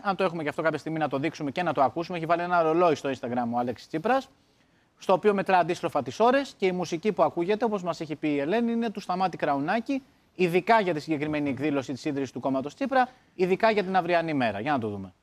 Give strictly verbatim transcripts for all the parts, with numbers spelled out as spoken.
Αν το έχουμε και αυτό κάποια στιγμή να το δείξουμε και να το ακούσουμε. Έχει βάλει ένα ρολόι στο Instagram ο Αλέξης Τσίπρας, στο οποίο μετρά αντίστροφα τις ώρες και η μουσική που ακούγεται, όπως μας έχει πει η Ελένη, είναι του Σταμάτη Κραουνάκη, ειδικά για τη συγκεκριμένη εκδήλωση της ίδρυσης του κόμματος Τσίπρα, ειδικά για την αυριανή μέρα. Για να το δούμε.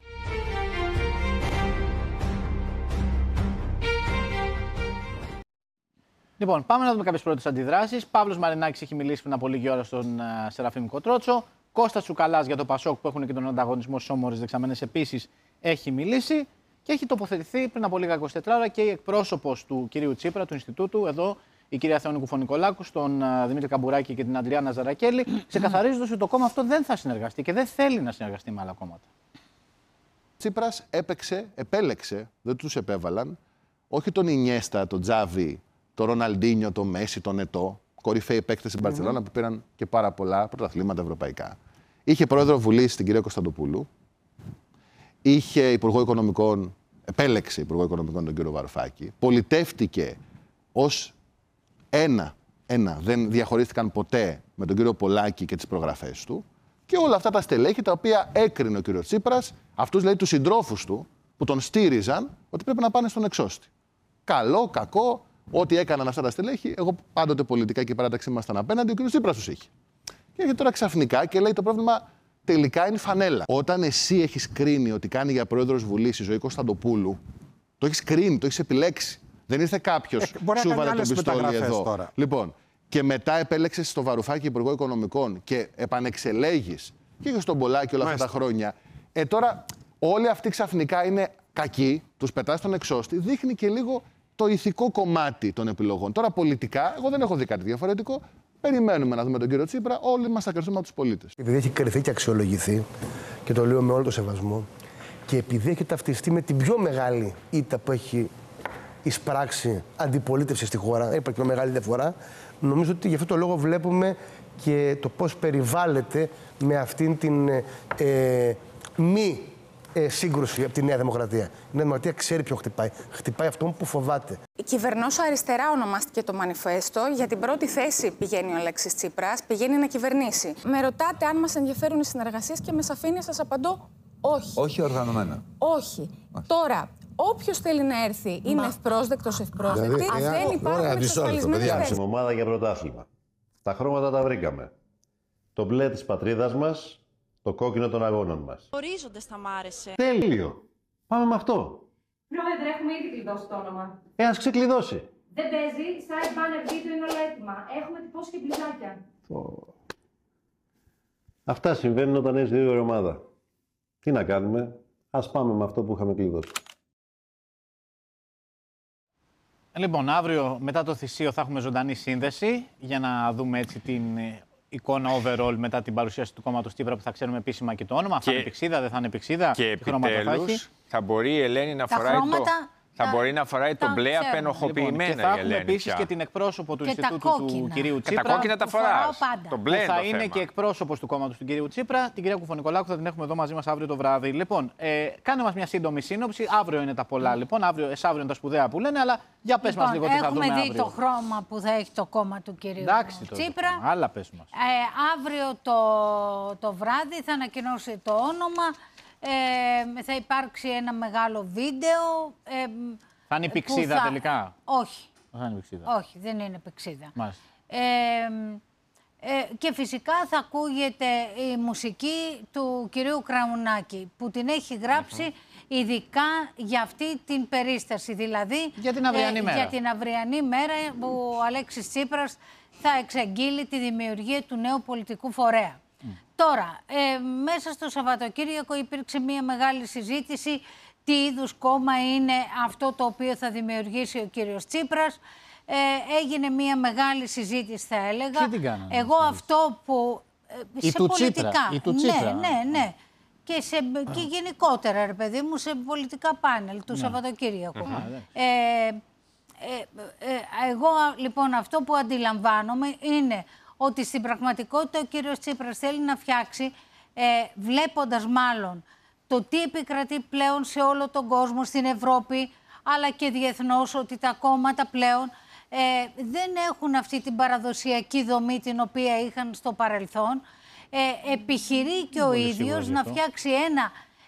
Λοιπόν, πάμε να δούμε κάποιες πρώτες αντιδράσεις. Παύλος Μαρινάκης έχει μιλήσει πριν από λίγη ώρα στον uh, Σεραφείμ Κοτρότσο. Κώστας Τσουκαλάς για το Πασόκ που έχουν και τον ανταγωνισμό στις όμορες δεξαμενές επίσης έχει μιλήσει. Και έχει τοποθετηθεί πριν από λίγα είκοσι τέσσερις ώρα και η εκπρόσωπος του κυρίου Τσίπρα, του Ινστιτούτου, εδώ η κυρία Θεόνη Κουφωνικολάκου, στον uh, Δημήτρη Καμπουράκη και την Αντριάννα Ζαρακέλη, ξεκαθαρίζοντας ότι το κόμμα αυτό δεν θα συνεργαστεί και δεν θέλει να συνεργαστεί με άλλα κόμματα. Τσίπρας έπαιξε, επέλεξε, δεν τους επέβαλαν, όχι τον Ινιέστα, τον Τζάβι, τον Ροναλντίνιο, τον Μέση, τον Ετώ, κορυφαίοι παίκτες στην Μπαρσελόνα mm-hmm. που πήραν και πάρα πολλά πρωταθλήματα ευρωπαϊκά. Είχε πρόεδρο Βουλής την κυρία Κωνσταντοπούλου. Είχε Υπουργό Οικονομικών, επέλεξε Υπουργό Οικονομικών τον κύριο Βαρουφάκη. Πολιτεύτηκε ως ένα, ένα, δεν διαχωρίστηκαν ποτέ με τον κύριο Πολάκη και τις προγραφές του. Και όλα αυτά τα στελέχη τα οποία έκρινε ο κύριος Τσίπρας, αυτούς δηλαδή τους συντρόφους του που τον στήριζαν ότι πρέπει να πάνε στον εξώστη. Καλό, κακό, ό,τι έκαναν αυτά τα στελέχη, εγώ πάντοτε πολιτικά και η παράταξη ήμασταν απέναντι, ο κύριος Τσίπρας τους είχε. Και έρχεται τώρα ξαφνικά και λέει το πρόβλημα. Τελικά είναι φανέλα. Όταν εσύ έχεις κρίνει ότι κάνει για πρόεδρος Βουλής η Ζωή Κωνσταντοπούλου, το έχεις κρίνει, το έχεις επιλέξει. Δεν ήρθε κάποιος, ε, σου βάλε τον πιστόλι εδώ. Τώρα. Λοιπόν, και μετά επέλεξες στο Βαρουφάκη Υπουργό Οικονομικών και επανεξελέγεις και για στον Πολάκη όλα Μάλιστα. αυτά τα χρόνια. Ε, τώρα όλοι αυτοί ξαφνικά είναι κακοί, τους πετάς στον εξώστη, δείχνει και λίγο το ηθικό κομμάτι των επιλογών. Τώρα πολιτικά, εγώ δεν έχω δει κάτι διαφορετικό. Περιμένουμε να δούμε τον κύριο Τσίπρα, όλοι μας θα κρυφθούμε από τους πολίτες. Επειδή έχει κρυφθεί και αξιολογηθεί, και το λέω με όλο το σεβασμό, και επειδή έχει ταυτιστεί με την πιο μεγάλη ήττα που έχει εισπράξει αντιπολίτευση στη χώρα, είπα και με μεγάλη διαφορά, νομίζω ότι γι' αυτό το λόγο βλέπουμε και το πώς περιβάλλεται με αυτήν την ε, μη ε, σύγκρουση από τη Νέα Δημοκρατία. Η Νέα Δημοκρατία ξέρει ποιο χτυπάει. Χτυπάει αυτόν που φοβάται. Η Κυβερνώσω Αριστερά ονομάστηκε το μανιφέστο. Για την πρώτη θέση πηγαίνει ο Αλέξης Τσίπρας, πηγαίνει να κυβερνήσει. Με ρωτάτε αν μας ενδιαφέρουν οι συνεργασίες και με σαφήνεια σας απαντώ όχι. Όχι οργανωμένα. Όχι. όχι. Τώρα, όποιος θέλει να έρθει είναι ευπρόσδεκτος, ευπρόσδεκτη. Δηλαδή, δεν ε, υπάρχουν εξασφαλισμένες θέσεις. Στην ομάδα για πρωτάθλημα. Τα χρώματα τα βρήκαμε. Το μπλε της πατρίδας μας, το κόκκινο των αγώνων μας. Ορίζοντες θα μ' άρεσε. Τέλειο. Πάμε με αυτό. Πρόεδρε, έχουμε ήδη κλειδώσει το όνομα. Ε, ας ξεκλειδώσει. Δεν παίζει, site banner βίντεο είναι όλα έτοιμα. Έχουμε τυπώσει και μπλουζάκια. Oh. Αυτά συμβαίνουν όταν έχεις δύο ομάδα. Τι να κάνουμε, ας πάμε με αυτό που είχαμε κλειδώσει. Λοιπόν, αύριο μετά το θυσίο θα έχουμε ζωντανή σύνδεση για να δούμε έτσι την εικόνα overall μετά την παρουσίαση του κόμματος Τσίπρα που θα ξέρουμε επίσημα και το όνομα. Και... Θα είναι πηξίδα, δεν θα είναι πηξίδα. Και επιτέλους θα μπορεί η Ελένη να φοράει το... Θα μπορεί να φοράει το μπλε απενοχοποιημένα λοιπόν, η Ελένη. Και θα έχουμε επίσης και την εκπρόσωπο του και Ινστιτούτου του κυρίου Τσίπρα. Και τα κόκκινα τα φοράς. Το μπλε είναι θα το είναι θέμα. και εκπρόσωπος του κόμματος του κυρίου Τσίπρα, την κυρία Κουφωνικολάκου, θα την έχουμε εδώ μαζί μας αύριο το βράδυ. Λοιπόν, ε, κάνε μας μια σύντομη σύνοψη. Αύριο είναι τα πολλά, λοιπόν. Αύριο, εσάβριο είναι τα σπουδαία που λένε, αλλά για πες λοιπόν, μας λίγο τι θα δούμε αύριο. Έχουμε δει το χρώμα που θα έχει το κόμμα του κυρίου Εντάξει, Τσίπρα. Το, άλλα πες μας. Ε, αύριο το, το βράδυ θα ανακοινώσει το όνομα. Ε, θα υπάρξει ένα μεγάλο βίντεο. Ε, Θα είναι πηξίδα θα... τελικά. Όχι. Θα είναι πηξίδα. Όχι, δεν είναι πηξίδα. Ε, ε, και φυσικά θα ακούγεται η μουσική του κυρίου Κραουνάκη που την έχει γράψει uh-huh. ειδικά για αυτή την περίσταση. Δηλαδή για την αυριανή ε, μέρα. Για την αυριανή μέρα που ο Αλέξης Τσίπρας θα εξαγγείλει τη δημιουργία του νέου πολιτικού φορέα. Mm. Τώρα, ε, μέσα στο Σαββατοκύριακο υπήρξε μια μεγάλη συζήτηση τι είδους κόμμα είναι αυτό το οποίο θα δημιουργήσει ο κύριος Τσίπρας. Ε, έγινε μια μεγάλη συζήτηση, θα έλεγα. Τι την κάνανε, Εγώ συζήτηση. Αυτό που... Η σε του πολιτικά. Τσίπρα. Η του Τσίπρα. Ναι, ναι, ναι. Και, σε, και γενικότερα, ρε παιδί μου, σε πολιτικά πάνελ του ναι. Σαββατοκύριακου. Mm-hmm. ε, ε, ε, εγώ, λοιπόν, αυτό που αντιλαμβάνομαι είναι ότι στην πραγματικότητα ο κύριος Τσίπρας θέλει να φτιάξει, ε, βλέποντας μάλλον το τι επικρατεί πλέον σε όλο τον κόσμο, στην Ευρώπη, αλλά και διεθνώς, ότι τα κόμματα πλέον ε, δεν έχουν αυτή την παραδοσιακή δομή την οποία είχαν στο παρελθόν. Ε, επιχειρεί και ο ίδιος να φτιάξει ένα